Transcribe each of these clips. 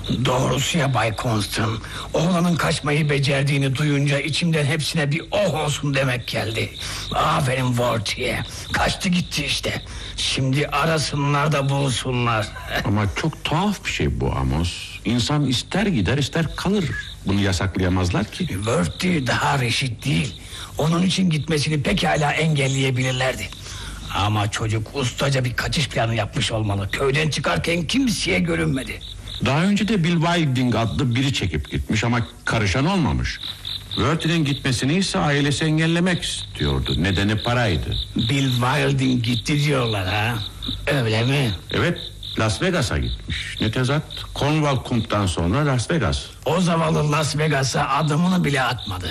Doğrusu ya Bay Constant, oğlanın kaçmayı becerdiğini duyunca içimden hepsine bir oh olsun demek geldi. Aferin Vorti'ye, kaçtı gitti işte. Şimdi arasınlar da bulsunlar. Ama çok tuhaf bir şey bu Amos. İnsan ister gider ister kalır. Bunu yasaklayamazlar ki. Vorti daha reşit değil. Onun için gitmesini pekala engelleyebilirlerdi. Ama çocuk ustaca bir kaçış planı yapmış olmalı. Köyden çıkarken kimseye görünmedi. Daha önce de Bill Wilding adlı biri çekip gitmiş ama karışan olmamış. Worthy'nin gitmesini ise ailesi engellemek istiyordu. Nedeni paraydı. Bill Wilding gitti diyorlar ha? Öyle mi? Evet, Las Vegas'a gitmiş. Ne tezat? Cornwall Kump'tan sonra Las Vegas. O zavallı Las Vegas'a adımını bile atmadı.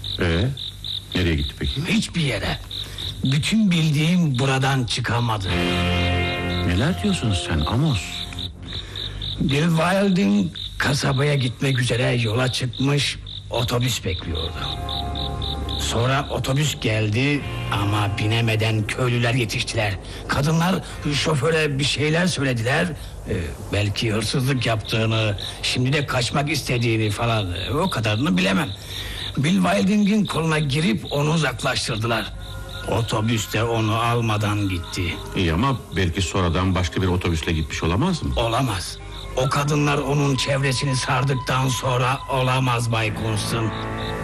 Nereye gitti peki? Hiçbir yere. Bütün bildiğim buradan çıkamadı. Neler diyorsun sen Amos? Bill Wilding kasabaya gitmek üzere yola çıkmış, otobüs bekliyordu. Sonra otobüs geldi ama binemeden köylüler yetiştiler. Kadınlar şoföre bir şeyler söylediler. Belki hırsızlık yaptığını, şimdi de kaçmak istediğini falan, o kadarını bilemem. Bill Wilding'in koluna girip onu uzaklaştırdılar. Otobüs de onu almadan gitti. İyi ama belki sonradan başka bir otobüsle gitmiş olamaz mı? Olamaz. O kadınlar onun çevresini sardıktan sonra olamaz Bay Constant.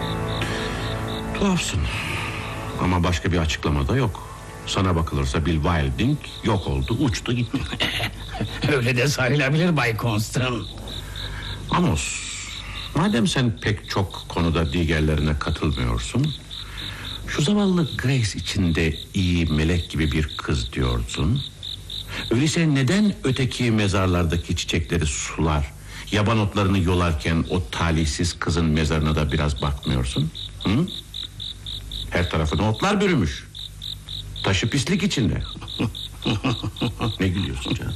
Tuhafsın. Ama başka bir açıklama da yok. Sana bakılırsa Bill Wilding yok oldu, uçtu gitti. Öyle de sayılabilir Bay Constant. Amos, madem sen pek çok konuda diğerlerine katılmıyorsun, şu zavallı Grace içinde iyi, melek gibi bir kız diyorsun. Öyleyse neden öteki mezarlardaki çiçekleri sular, yaban otlarını yolarken o talihsiz kızın mezarına da biraz bakmıyorsun? Hı? Her tarafına otlar bürümüş. Taşı pislik içinde. Ne gülüyorsun canım?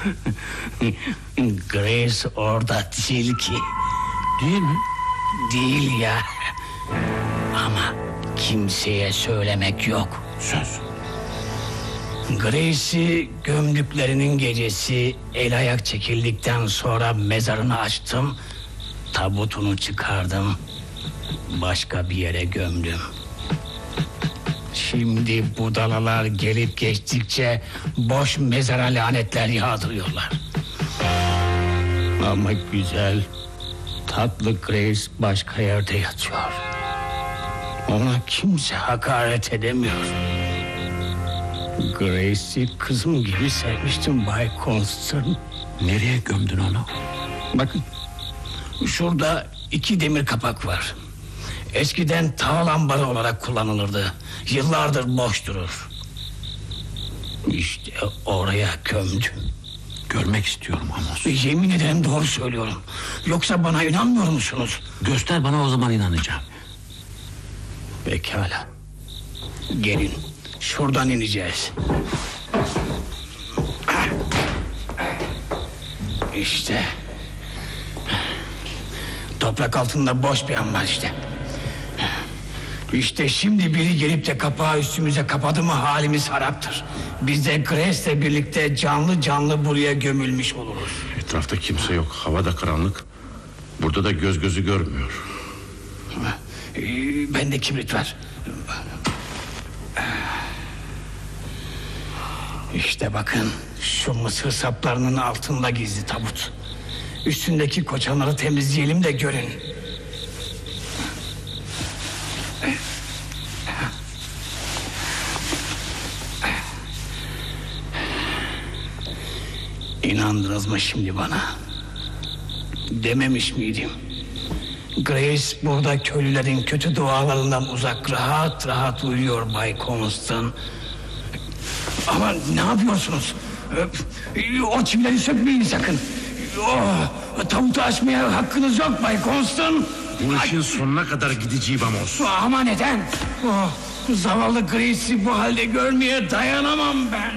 Grace orada değil ki. Değil mi? Değil ya. Ama kimseye söylemek yok. Söz. Grace'i gömdüklerinin gecesi el ayak çekildikten sonra mezarını açtım. Tabutunu çıkardım. Başka bir yere gömdüm. Şimdi budalalar gelip geçtikçe boş mezara lanetler yağdırıyorlar. Ama güzel, tatlı Grace başka yerde yatıyor. Ona kimse hakaret edemiyor. Grace'i kızım gibi sevmiştim Bay Constant. Nereye gömdün onu? Bakın, şurada 2 demir kapak var. Eskiden tava lambarı olarak kullanılırdı. Yıllardır boş durur. İşte oraya gömdüm. Görmek istiyorum Amos. Yemin ederim doğru söylüyorum. Yoksa bana inanmıyor musunuz? Göster bana, o zaman inanacağım. Pekala. Gelin, şuradan ineceğiz. İşte. Toprak altında boş bir an var işte. İşte şimdi biri gelip de kapağı üstümüze kapadı mı halimiz haraptır. Biz de Grace'le birlikte canlı canlı buraya gömülmüş oluruz. Etrafta kimse yok, hava da karanlık. Burada da göz gözü görmüyor. Bende kibrit var. İşte bakın, şu mısır saplarının altında gizli tabut. Üstündeki koçanları temizleyelim de görün. İnandınız mı şimdi bana? Dememiş miydim? Grace burada köylülerin kötü dualarından uzak rahat rahat uyuyor Bay Constant. Ama ne yapıyorsunuz? O çivileri sökmeyin sakın. Tabutu açmaya hakkınız yok Bay Constant. Bu işin sonuna kadar gideceğim Amos. Ama neden? Zavallı Grace'i bu halde görmeye dayanamam ben.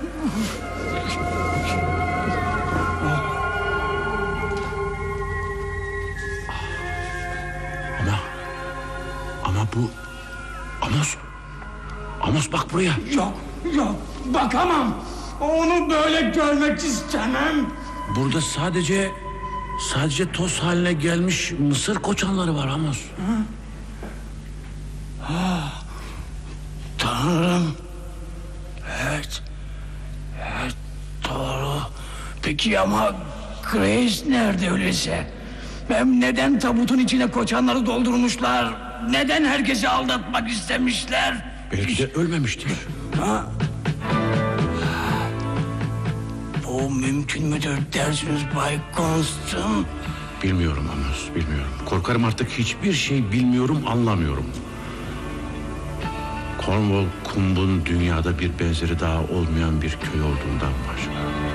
Ama bu... Amos bak buraya. Yok, bakamam. Onu böyle görmek istemem. Burada sadece Sadece toz haline gelmiş mısır koçanları var Amos. Tanrım. Evet. Evet, doğru. Peki ama Grace nerede öyleyse? Hem neden tabutun içine koçanları doldurmuşlar? Neden herkesi aldatmak istemişler? Belki de ölmemiştir. Ha? Bu mümkün müdür dersiniz Bay Constant? Bilmiyorum Amos, bilmiyorum. Korkarım artık hiçbir şey bilmiyorum, anlamıyorum. Cornwall, Comb'un dünyada bir benzeri daha olmayan bir köy olduğundan başka.